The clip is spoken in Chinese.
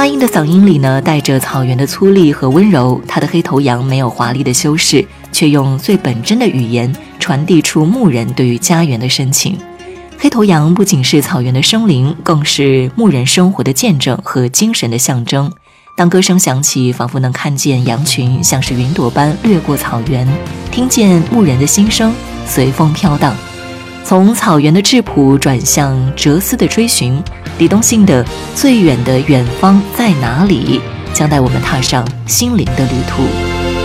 沙鹰的嗓音里呢，带着草原的粗粝和温柔，他的黑头羊没有华丽的修饰，却用最本真的语言传递出牧人对于家园的深情。黑头羊不仅是草原的生灵，更是牧人生活的见证和精神的象征。当歌声响起，仿佛能看见羊群像是云朵般掠过草原，听见牧人的心声随风飘荡。从草原的质朴转向哲思的追寻，李东信的最远的远方在哪里将带我们踏上心灵的旅途。